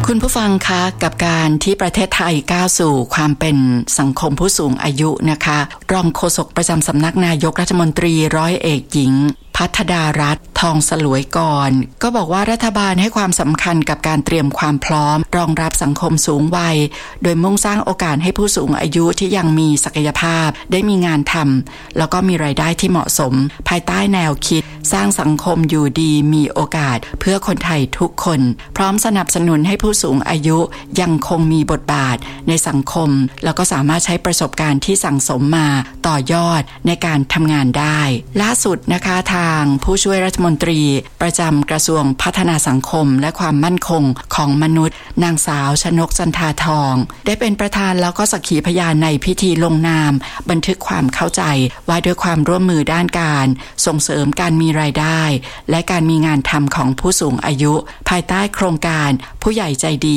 คุณผู้ฟังคะกับการที่ประเทศไทยก้าวสู่ความเป็นสังคมผู้สูงอายุนะคะรองโฆษกประจำสำนักนายกรัฐมนตรีร้อยเอกหญิงพัฒดารัตน์ทองสลวยกรก็บอกว่ารัฐบาลให้ความสำคัญกับการเตรียมความพร้อมรองรับสังคมสูงวัยโดยมุ่งสร้างโอกาสให้ผู้สูงอายุที่ยังมีศักยภาพได้มีงานทำแล้วก็มีรายได้ที่เหมาะสมภายใต้แนวคิดสร้างสังคมอยู่ดีมีโอกาสเพื่อคนไทยทุกคนพร้อมสนับสนุนให้ผู้สูงอายุยังคงมีบทบาทในสังคมแล้วก็สามารถใช้ประสบการณ์ที่สั่งสมมาต่อยอดในการทำงานได้ล่าสุดนะคะทางผู้ช่วยรัฐมนตรีประจำกระทรวงพัฒนาสังคมและความมั่นคงของมนุษย์นางสาวชนกจันทาทองได้เป็นประธานแล้วก็สักขีพยานในพิธีลงนามบันทึกความเข้าใจว่าด้วยความร่วมมือด้านการส่งเสริมการมีรายได้และการมีงานทำของผู้สูงอายุภายใต้โครงการผู้ใหญ่ใจดี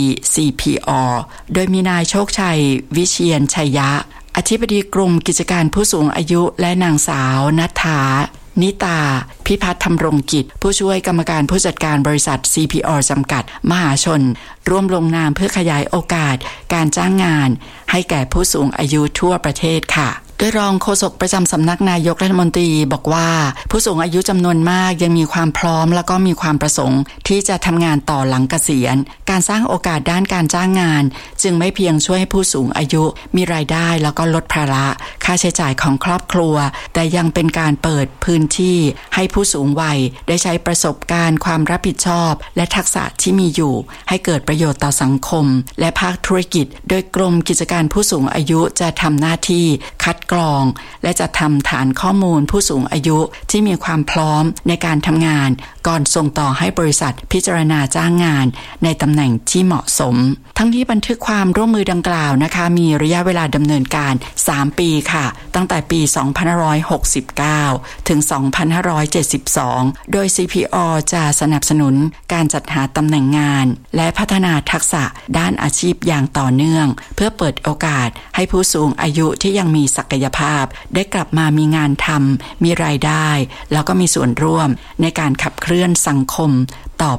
CPR โดยมีนายโชคชัยวิเชียรชัยยะอธิบดีกรมกิจการผู้สูงอายุและนางสาวณัฐานิตาพิพัฒน์ธรรมรงกิจผู้ช่วยกรรมการผู้จัดการบริษัท CPR จำกัดมหาชนร่วมลงนามเพื่อขยายโอกาสการจ้างงานให้แก่ผู้สูงอายุทั่วประเทศค่ะโดยรองโฆษกประจำสำนักนายกรัฐมนตรีบอกว่าผู้สูงอายุจำนวนมากยังมีความพร้อมแล้วก็มีความประสงค์ที่จะทำงานต่อหลังเกษียณการสร้างโอกาสด้านการจ้างงานจึงไม่เพียงช่วยให้ผู้สูงอายุมีรายได้แล้วก็ลดภาระค่าใช้จ่ายของครอบครัวแต่ยังเป็นการเปิดพื้นที่ให้ผู้สูงวัยได้ใช้ประสบการณ์ความรับผิดชอบและทักษะที่มีอยู่ให้เกิดประโยชน์ต่อสังคมและภาคธุรกิจโดยกรมกิจการผู้สูงอายุจะทำหน้าที่คัดกรองและจะทำฐานข้อมูลผู้สูงอายุที่มีความพร้อมในการทำงานก่อนส่งต่อให้บริษัทพิจารณาจ้างงานในตำแหน่งที่เหมาะสมทั้งที่บันทึกความร่วมมือดังกล่าวนะคะมีระยะเวลาดำเนินการ3ปีค่ะตั้งแต่ปี2569ถึง2572โดย CPR จะสนับสนุนการจัดหาตำแหน่งงานและพัฒนาทักษะด้านอาชีพอย่างต่อเนื่องเพื่อเปิดโอกาสให้ผู้สูงอายุที่ยังมีศักยภาพได้กลับมามีงานทำมีรายได้แล้วก็มีส่วนร่วมในการขับเคลื่อนสังคมต่อ